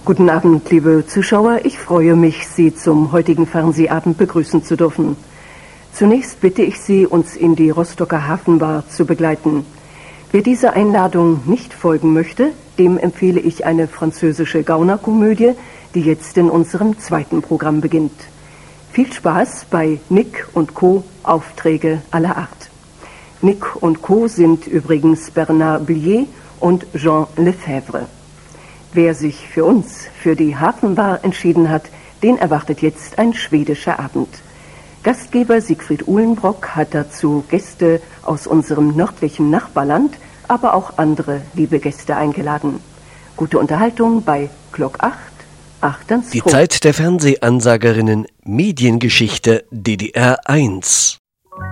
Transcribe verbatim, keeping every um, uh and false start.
Guten Abend, liebe Zuschauer. Ich freue mich, Sie zum heutigen Fernsehabend begrüßen zu dürfen. Zunächst bitte ich Sie, uns in die Rostocker Hafenbar zu begleiten. Wer dieser Einladung nicht folgen möchte, dem empfehle ich eine französische Gaunerkomödie, die jetzt in unserem zweiten Programm beginnt. Viel Spaß bei Nick und Co. Aufträge aller Art. Nick und Co. sind übrigens Bernard Blier und Jean Lefebvre. Wer sich für uns, für die Hafenbar entschieden hat, den erwartet jetzt ein schwedischer Abend. Gastgeber Siegfried Uhlenbrock hat dazu Gäste aus unserem nördlichen Nachbarland, aber auch andere liebe Gäste eingeladen. Gute Unterhaltung bei Glock acht, achtens. Die Zeit der Fernsehansagerinnen, Mediengeschichte D D R eins.